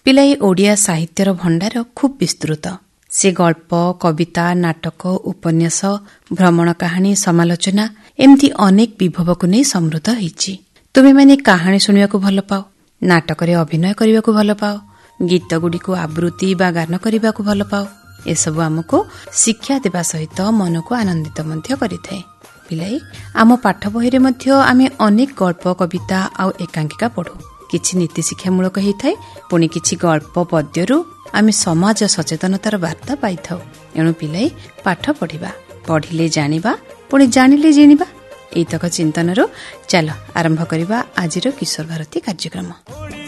ପିଲାଏ ଓଡ଼ିଆ ସାହିତ୍ୟର ଭଣ୍ଡାର ଖୁବ୍ ବିସ୍ତୃତ। ସେ ଗଳ୍ପ, କବିତା, ନାଟକ, ଉପନ୍ୟାସ, ଭ୍ରମଣ କାହାଣୀ, ସମାଲୋଚନା ଏମିତି ଅନେକ ବିଭବକୁ ନେଇ ସମୃଦ୍ଧ ହୋଇଛି। ତୁମେମାନେ କାହାଣୀ ଶୁଣିବାକୁ ଭଲ ପାଅ, ନାଟକରେ ଅଭିନୟ କରିବାକୁ ଭଲ ପାଅ, ଗୀତଗୁଡ଼ିକୁ ଆବୃତ୍ତି ବା ଗାନ କରିବାକୁ ଭଲ ପାଅ। ଏସବୁ ଆମକୁ ଶିକ୍ଷା ଦେବା ସହିତ ମନକୁ ଆନନ୍ଦିତ ମଧ୍ୟ କରିଥାଏ। ପିଲାଏ, ଆମ ପାଠ ବହିରେ ମଧ୍ୟ ଆମେ ଅନେକ ଗଳ୍ପ, କବିତା ଆଉ ଏକାଙ୍କିକା ପଢ଼ୁ। କିଛି ନୀତି ଶିକ୍ଷାମୂଳକ ହୋଇଥାଏ, ପୁଣି କିଛି ଗଳ୍ପ ପଦ୍ୟରୁ ଆମେ ସମାଜ ସଚେତନତାର ବାର୍ତ୍ତା ପାଇଥାଉ। ଏଣୁ ପିଲାଏ, ପାଠ ପଢ଼ିବା, ପଢ଼ିଲେ ଜାଣିବା, ପୁଣି ଜାଣିଲେ ଜିଣିବା। ଏଇତକ ଚିନ୍ତନରୁ ଚାଲ ଆରମ୍ଭ କରିବା ଆଜିର କିଶୋର ଭାରତୀ କାର୍ଯ୍ୟକ୍ରମ।